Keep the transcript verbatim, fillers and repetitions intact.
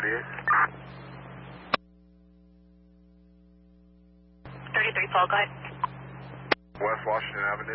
thirty-eight. thirty-three, Paul, go ahead. West Washington Avenue.